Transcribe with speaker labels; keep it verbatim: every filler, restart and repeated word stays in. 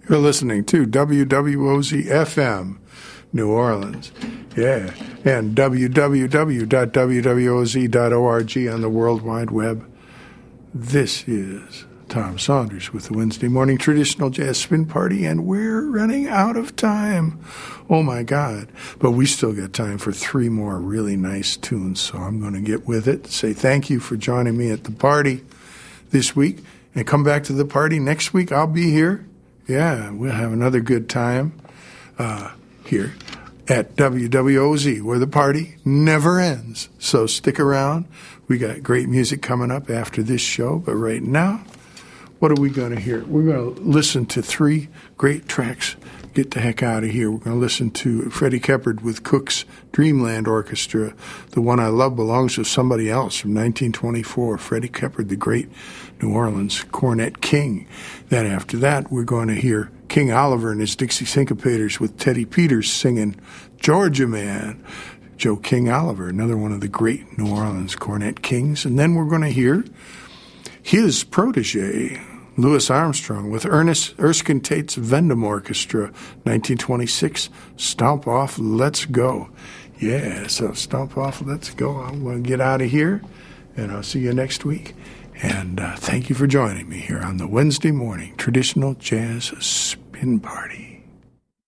Speaker 1: You're listening to W W O Z F M, New Orleans. Yeah. And w w w dot w w o z dot org on the World Wide Web. This is Tom Saunders with the Wednesday Morning Traditional Jazz Spin Party, and we're running out of time. Oh, my God. But we still got time for three more really nice tunes, so I'm going to get with it. Say thank you for joining me at the party this week, and come back to the party next week. I'll be here. Yeah, we'll have another good time uh, here at W W O Z, where the party never ends. So stick around. We got great music coming up after this show, but right now, what are we going to hear? We're going to listen to three great tracks. Get the heck out of here. We're going to listen to Freddie Keppard with Cook's Dreamland Orchestra. The One I Love Belongs to Somebody Else from nineteen twenty-four. Freddie Keppard, the great New Orleans cornet king. Then after that, we're going to hear King Oliver and his Dixie Syncopators with Teddy Peters singing Georgia Man. Joe King Oliver, another one of the great New Orleans cornet kings. And then we're going to hear his protege, Louis Armstrong, with Ernest Erskine Tate's Vendome Orchestra, nineteen twenty-six, Stomp Off, Let's Go. Yeah, so Stomp Off, Let's Go. I'm going to get out of here, and I'll see you next week. And uh, thank you for joining me here on the Wednesday Morning Traditional Jazz Spin Party.